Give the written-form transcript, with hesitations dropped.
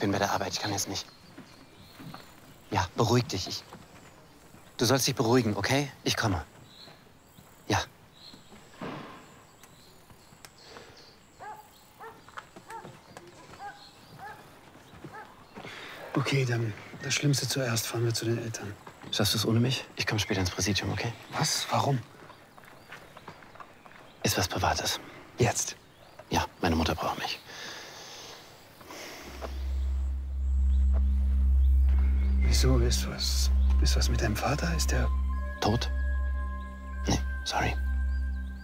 bin bei der Arbeit, ich kann jetzt nicht. Ja, beruhig dich. Du sollst dich beruhigen, okay? Ich komme. Ja. Okay, dann das Schlimmste zuerst. Fahren wir zu den Eltern. Schaffst du es ohne mich? Ich komme später ins Präsidium, okay? Was? Warum? Ist was Privates. Jetzt? Ja, meine Mutter braucht mich. Wieso? Ist was mit deinem Vater? Ist der Tot? Nee, sorry.